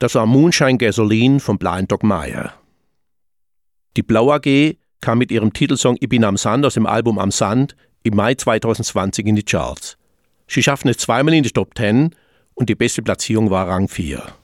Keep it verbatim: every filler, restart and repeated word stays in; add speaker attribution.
Speaker 1: Das war Moonshine Gasoline von Blind Dog Meyer. Die Blau A G kam mit ihrem Titelsong Ich bin am Sand aus dem Album Am Sand im Mai zweitausendzwanzig in die Charts. Sie schafften es zweimal in die Top Ten und die beste Platzierung war Rang vier.